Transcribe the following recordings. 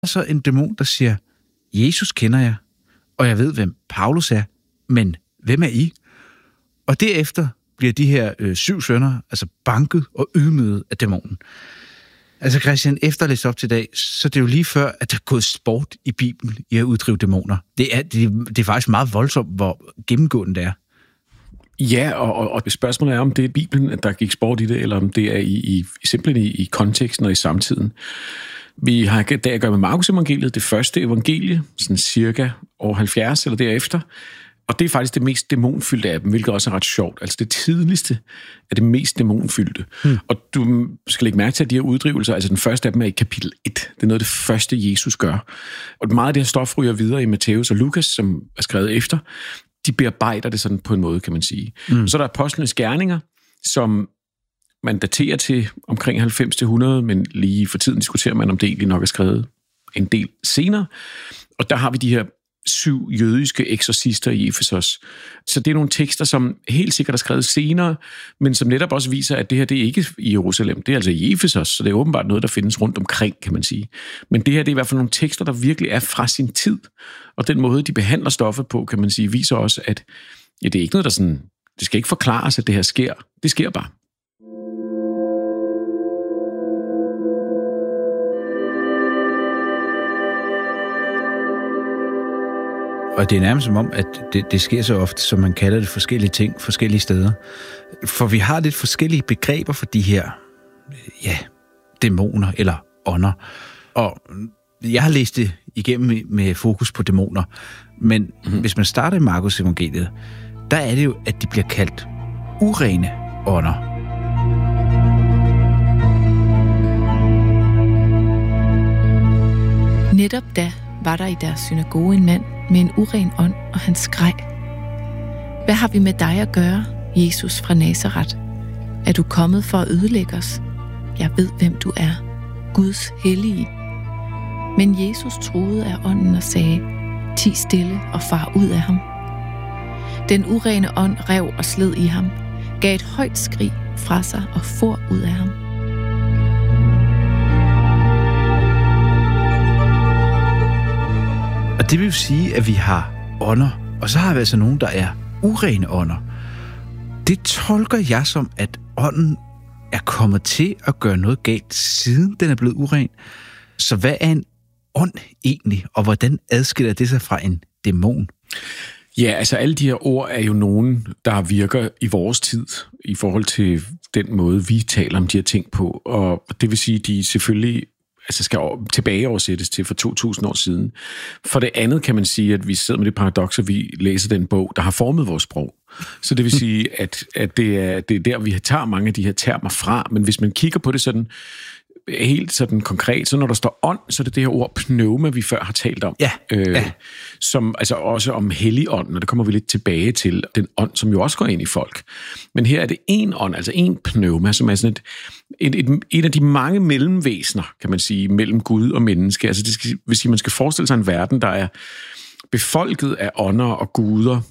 så en dæmon, der siger, Jesus kender jeg, og jeg ved, hvem Paulus er, men hvem er I? Og derefter bliver de her 7 sønner altså banket og ydmyget af dæmonen. Altså Christian, efter at læse op til dag, så det er jo lige før, at der er gået sport i Bibelen i at uddrive dæmoner. Det er faktisk meget voldsomt, hvor gennemgående det er. Ja, og spørgsmålet er, om det er Bibelen, der gik sport i det, eller om det er simpelthen i konteksten og i samtiden. Vi har der at gøre med Markus evangeliet, det første evangelie, sådan cirka år 70 eller derefter. Og det er faktisk det mest dæmonfyldte af dem, hvilket også er ret sjovt. Altså det tidligste er det mest dæmonfyldte. Og du skal lægge mærke til, at de her uddrivelser, altså den første af dem er i kapitel 1. Det er noget af det første, Jesus gør. Og meget af det her stof ryger videre i Matthæus og Lukas, som er skrevet efter. De bearbejder det sådan på en måde, kan man sige. Så er der apostlenes gerninger, som man daterer til omkring 90-100, men lige for tiden diskuterer man, om det egentlig nok er skrevet en del senere. Og der har vi de her 7 jødiske eksorcister i Efesos. Så det er nogle tekster, som helt sikkert er skrevet senere, men som netop også viser, at det her, det er ikke i Jerusalem, det er altså i Efesos, så det er åbenbart noget, der findes rundt omkring, kan man sige. Men det her, det er i hvert fald nogle tekster, der virkelig er fra sin tid, og den måde, de behandler stoffet på, kan man sige, viser også, at ja, det er ikke noget, der sådan, det skal ikke forklares, at det her sker. Det sker bare. Og det er nærmest som om, at det sker så ofte, som man kalder det forskellige ting, forskellige steder. For vi har lidt forskellige begreber for de her, dæmoner eller ånder. Og jeg har læst det igennem med fokus på dæmoner. Men hvis man starter i Markus evangeliet, der er det jo, at de bliver kaldt urene ånder. Netop da var der i deres synagoge en mand med en uren ånd, og han skreg: Hvad har vi med dig at gøre, Jesus fra Nazaret? Er du kommet for at ødelægge os? Jeg ved, hvem du er, Guds hellige. Men Jesus truede af ånden og sagde: Ti stille og far ud af ham. Den urene ånd rev og sled i ham, gav et højt skrig fra sig og for ud af ham. Og det vil jo sige, at vi har ånder, og så har vi altså nogen, der er urene ånder. Det tolker jeg som, at ånden er kommet til at gøre noget galt, siden den er blevet uren. Så hvad er en ånd egentlig, og hvordan adskiller det sig fra en dæmon? Ja, altså alle de her ord er jo nogen, der virker i vores tid, i forhold til den måde, vi taler om de her ting på. Og det vil sige, at de selvfølgelig skal tilbageoversættes til for 2000 år siden. For det andet kan man sige, at vi sidder med det paradoks, at vi læser den bog, der har formet vores sprog. Så det vil sige, at det er der, vi tager mange af de her termer fra. Men hvis man kigger på det sådan helt sådan konkret, så når der står ånd, så er det det her ord pneuma, vi før har talt om. Ja. Som altså også om helligånden, og det kommer vi lidt tilbage til, den ånd, som jo også går ind i folk. Men her er det en ånd, altså en pneuma, som er sådan et af de mange mellemvæsener, kan man sige, mellem Gud og menneske. Altså det vil sige, man skal forestille sig en verden, der er befolket af ånder og guder,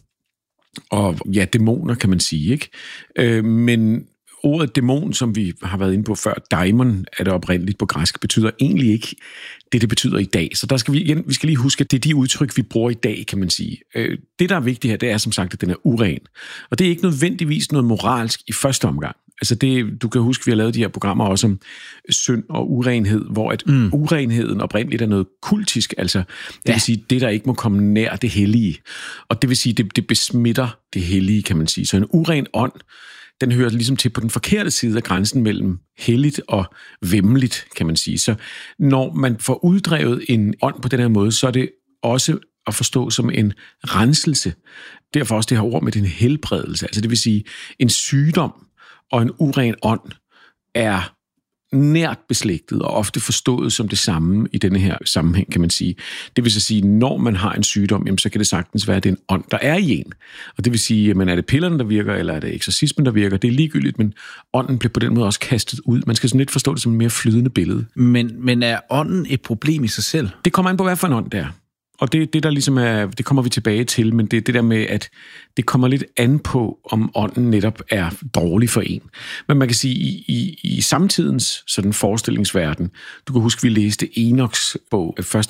og ja, dæmoner, kan man sige, ikke? Men ordet dæmon, som vi har været inde på før, daimon er det oprindeligt på græsk, betyder egentlig ikke det betyder i dag. Så der skal vi skal lige huske, at det er de udtryk, vi bruger i dag, kan man sige. Det, der er vigtigt her, det er som sagt, at den er uren. Og det er ikke nødvendigvis noget moralsk i første omgang. Altså du kan huske, vi har lavet de her programmer også om synd og urenhed, hvor at urenheden oprindeligt er noget kultisk, altså det vil sige, det der ikke må komme nær det hellige. Og det vil sige, det besmitter det hellige, kan man sige. Så en uren ånd, den hører ligesom til på den forkerte side af grænsen mellem helligt og væmmeligt, kan man sige. Så når man får uddrevet en ånd på den her måde, så er det også at forstå som en renselse. Derfor også det her ord med den helbredelse. Altså det vil sige, en sygdom og en uren ånd er nært beslægtet og ofte forstået som det samme i denne her sammenhæng, kan man sige. Det vil så sige, når man har en sygdom, jamen, så kan det sagtens være, at det er en ånd, der er i en. Og det vil sige, men er det pillerne, der virker, eller er det eksorcismen, der virker? Det er ligegyldigt, men ånden bliver på den måde også kastet ud. Man skal sådan lidt forstå det som et mere flydende billede. Men er ånden et problem i sig selv? Det kommer an på, hvad for en ånd det er. Og det der ligesom er, det kommer vi tilbage til, men det er det der med, at det kommer lidt an på, om ånden netop er dårlig for en. Men man kan sige, i samtidens sådan forestillingsverden, du kan huske, vi læste Enoks bog, 1.